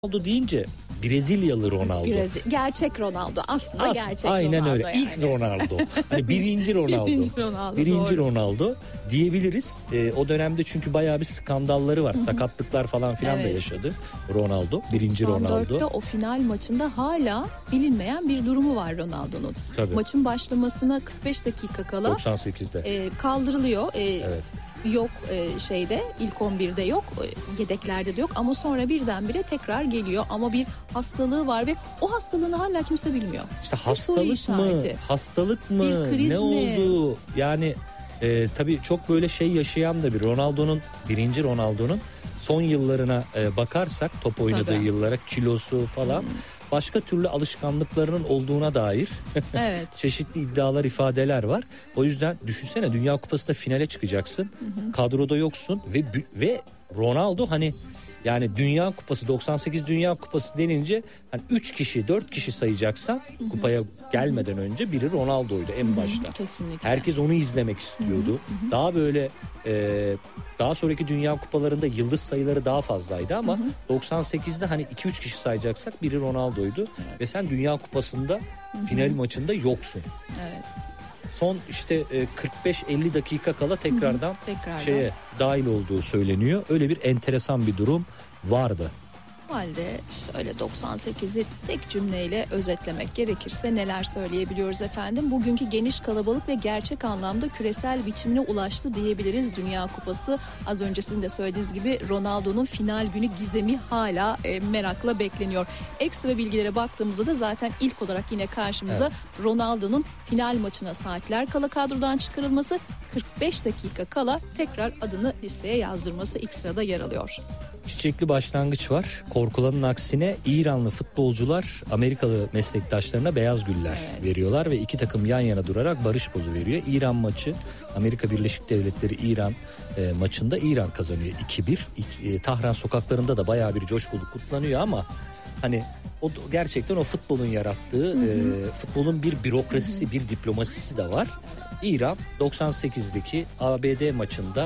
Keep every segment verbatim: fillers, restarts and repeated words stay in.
Ronaldo deyince Brezilyalı Ronaldo. Brezilya, gerçek Ronaldo aslında As, gerçek aynen Ronaldo. öyle. Yani. İlk Ronaldo. Hani birinci Ronaldo. birinci Ronaldo. Birinci doğru. Ronaldo diyebiliriz. Ee, o dönemde çünkü bayağı bir skandalları var. Sakatlıklar falan filan Evet. da yaşadı Ronaldo. Birinci Ronaldo. doksan dörtte o final maçında hala bilinmeyen bir durumu var Ronaldo'nun. Tabii. Maçın başlamasına kırk beş dakika kala doksan sekizde. e, kaldırılıyor. E, Evet. Yok e, şeyde ilk on birde yok, e, yedeklerde de yok ama sonra birdenbire tekrar geliyor ama bir hastalığı var ve o hastalığını hala kimse bilmiyor. İşte Bir soru hastalık mı? işareti. Hastalık mı? Bir kriz ne mi? oldu? Yani e, tabii çok böyle şey yaşayan da bir Ronaldo'nun, birinci Ronaldo'nun son yıllarına e, bakarsak, top oynadığı Tabii. yıllara, kilosu falan, başka türlü alışkanlıklarının olduğuna dair Evet. çeşitli iddialar, ifadeler var. O yüzden düşünsene, Dünya Kupası'nda finale çıkacaksın. Kadroda yoksun ve ve Ronaldo hani yani Dünya Kupası, doksan sekiz Dünya Kupası denince hani üç kişi dört kişi sayacaksan kupaya gelmeden önce biri Ronaldo'ydu en başta. Kesinlikle. Herkes onu izlemek istiyordu. Daha böyle e, daha sonraki Dünya Kupalarında yıldız sayıları daha fazlaydı ama doksan sekizde hani iki üç kişi sayacaksak biri Ronaldo'ydu ve sen Dünya Kupası'nda final maçında yoksun. Evet. Son işte e, kırk beş elli dakika kala tekrardan, tekrardan. şeye dahil olduğu söyleniyor. Öyle bir enteresan bir durum vardı. O halde şöyle doksan sekizi tek cümleyle özetlemek gerekirse neler söyleyebiliyoruz efendim? Bugünkü geniş, kalabalık ve gerçek anlamda küresel biçimine ulaştı diyebiliriz Dünya Kupası. Az önce sizin de söylediğiniz gibi Ronaldo'nun final günü gizemi hala e, merakla bekleniyor. Ekstra bilgilere baktığımızda da zaten ilk olarak yine karşımıza Evet. Ronaldo'nun final maçına saatler kala kadrodan çıkarılması, kırk beş dakika kala tekrar adını listeye yazdırması ilk sırada yer alıyor. Çiçekli başlangıç var. Korkulanın aksine İranlı futbolcular Amerikalı meslektaşlarına beyaz güller Evet. veriyorlar ve iki takım yan yana durarak barış pozu veriyor. İran maçı, Amerika Birleşik Devletleri İran e, maçında İran kazanıyor iki bir. E, Tahran sokaklarında da bayağı bir coşkulu kutlanıyor ama hani o gerçekten o futbolun yarattığı, e, futbolun bir bürokrasisi, hı hı. bir diplomasisi de var. İran doksan sekizdeki A B D maçında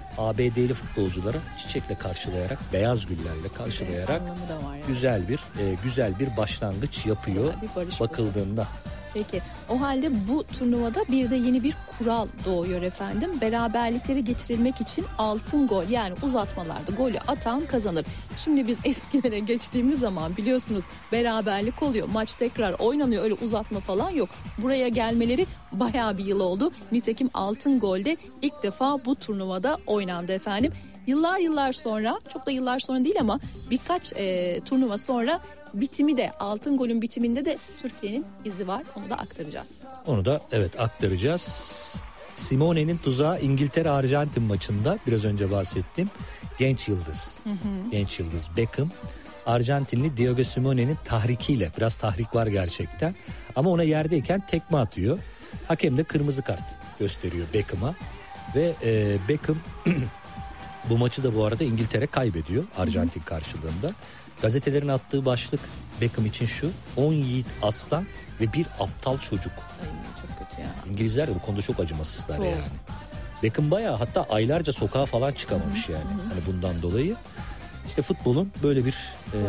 A B D'li futbolcuları çiçekle karşılayarak, beyaz güllerle karşılayarak Evet, var yani. güzel bir e, güzel bir başlangıç yapıyor bir bakıldığında. Peki o halde bu turnuvada bir de yeni bir kural doğuyor efendim. Beraberlikleri getirilmek için altın gol, yani uzatmalarda golü atan kazanır. Şimdi biz eskilere geçtiğimiz zaman biliyorsunuz beraberlik oluyor. Maç tekrar oynanıyor, öyle uzatma falan yok. Buraya gelmeleri bayağı bir yıl oldu. Nitekim altın golde ilk defa bu turnuvada oynandı efendim. Yıllar yıllar sonra, çok da yıllar sonra değil ama birkaç e, turnuva sonra bitimi de, altın golün bitiminde de Türkiye'nin izi var. Onu da aktaracağız. Onu da evet aktaracağız. Simone'nin tuzağı İngiltere-Arjantin maçında biraz önce bahsettim. Genç yıldız. Hı hı. Genç yıldız Beckham. Arjantinli Diego Simone'nin tahrikiyle, biraz tahrik var gerçekten. Ama ona yerdeyken tekme atıyor. Hakem de kırmızı kart gösteriyor Beckham'a. Ve e, Beckham bu maçı da bu arada İngiltere kaybediyor Arjantin karşılığında. Gazetelerin attığı başlık Beckham için şu: on yiğit aslan ve bir aptal çocuk. Ay, çok kötü ya. İngilizler de bu konuda çok acımasızlar çok. yani. Beckham bayağı, hatta aylarca sokağa falan çıkamamış, hı-hı, yani. Hı-hı. Hani bundan dolayı. İşte futbolun böyle bir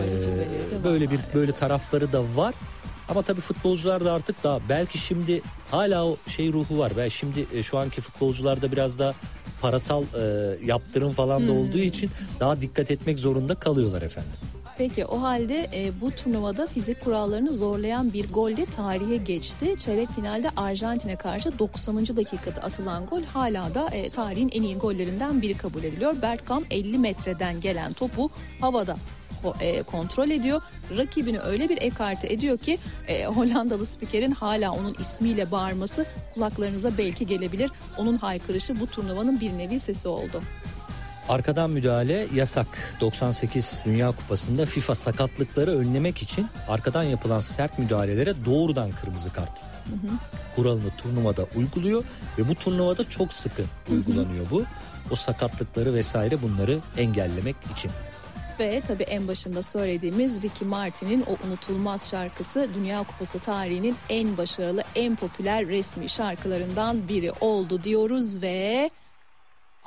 e, böyle bir böyle tarafları da var. Ama tabii futbolcular da artık daha, belki şimdi hala o şey ruhu var. Belki şimdi e, şu anki futbolcularda biraz da parasal e, yaptırım falan da hmm. olduğu için daha dikkat etmek zorunda kalıyorlar efendim. Peki o halde e, bu turnuvada fizik kurallarını zorlayan bir gol de tarihe geçti. Çeyrek finalde Arjantin'e karşı doksanıncı dakikada atılan gol hala da e, tarihin en iyi gollerinden biri kabul ediliyor. Bergkamp elli metreden gelen topu havada e, kontrol ediyor. Rakibini öyle bir ekarte ediyor ki e, Hollandalı spikerin hala onun ismiyle bağırması kulaklarınıza belki gelebilir. Onun haykırışı bu turnuvanın bir nevi sesi oldu. Arkadan müdahale yasak. doksan sekiz Dünya Kupası'nda FIFA sakatlıkları önlemek için arkadan yapılan sert müdahalelere doğrudan kırmızı kart hı hı. kuralını turnuvada uyguluyor ve bu turnuvada çok sıkı hı hı. uygulanıyor bu. O sakatlıkları vesaire, bunları engellemek için. Ve tabii en başında söylediğimiz Ricky Martin'in o unutulmaz şarkısı Dünya Kupası tarihinin en başarılı, en popüler resmi şarkılarından biri oldu diyoruz ve